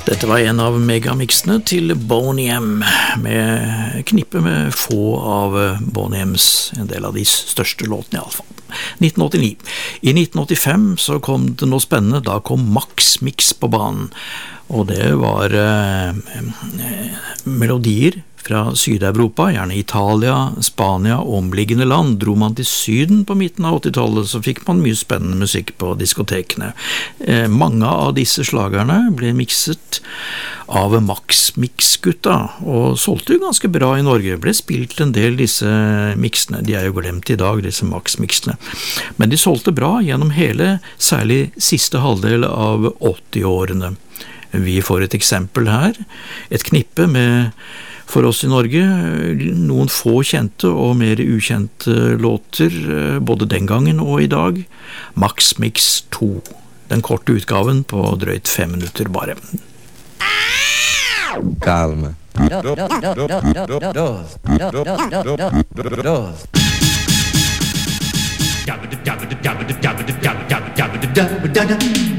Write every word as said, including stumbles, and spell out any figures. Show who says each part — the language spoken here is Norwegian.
Speaker 1: Dette var en av megamixene til Boney M, med knippe med få av Boney M's, en del av de største låtene i alle fall. nitten åttini. I nitten åttifem så kom det noe spennende, da kom Max Mix på banen, og det var eh, melodier fra Syd-Europa, gjerne Italia, Spania og omliggende land. Dro man til Syden på midten av åttitallet, så fikk man mye spennende musikk på diskotekene. Eh, mange av disse slagerne ble mikset av Max Mix-gutta, og solgte jo ganske bra i Norge. Ble spilt en del disse mixene, de er jo glemt i dag, disse Max-mixene. Men de solgte bra gjennom hele, særlig siste halvdel av åttiårene. Vi får et eksempel her, et knippe med for oss i Norge noen få kjente og mer ukjente låter, både den gangen og i dag. Max Mix to, den korte utgaven på drøyt fem minutter bare.
Speaker 2: Calma. Dos.